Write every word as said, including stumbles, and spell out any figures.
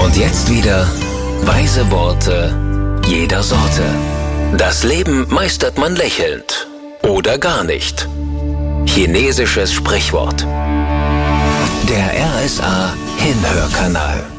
Und jetzt wieder weise Worte jeder Sorte. Das Leben meistert man lächelnd oder gar nicht. Chinesisches Sprichwort. Der R S A Hinhörkanal.